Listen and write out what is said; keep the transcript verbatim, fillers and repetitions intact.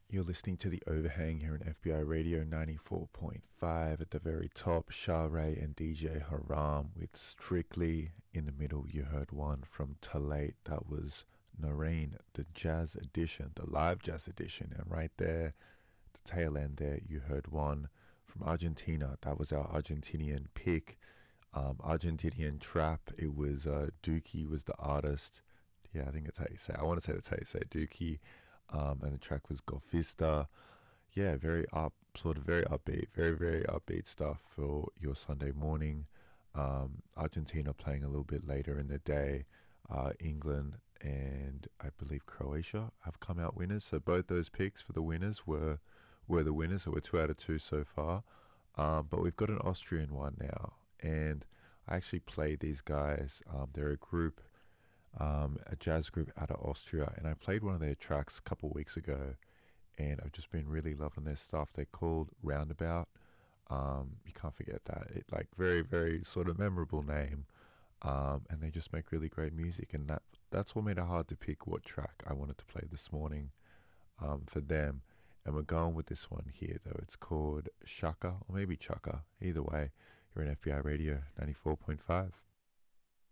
You're listening to The Overhang here on F B I Radio ninety-four point five. At the very top, Shah Ray and D J Haram with Strictly. In the middle, you heard one from Talate. That was Noreen, the jazz edition, the live jazz edition. And right there, the tail end there, you heard one from Argentina. That was our Argentinian pick. Um, Argentinian trap. It was uh, Dookie was the artist. Yeah, I think that's how you say it. I want to say that's how you say it, Dookie. Um, and the track was Golfista. Yeah, very up, sort of very upbeat, very, very upbeat stuff for your Sunday morning. Um, Argentina playing a little bit later in the day. Uh, England and I believe Croatia have come out winners. So both those picks for the winners were were the winners. So we're two out of two so far. Um, but we've got an Austrian one now. And I actually played these guys. Um, they're a group. Um, a jazz group out of Austria, and I played one of their tracks a couple of weeks ago, and I've just been really loving their stuff. They're called Roundabout. Um, you can't forget that. It like very, very sort of memorable name, um, and they just make really great music, and that that's what made it hard to pick what track I wanted to play this morning um, for them. And we're going with this one here, though. It's called Shaka, or maybe Chaka. Either way, you're in F B I Radio ninety-four point five.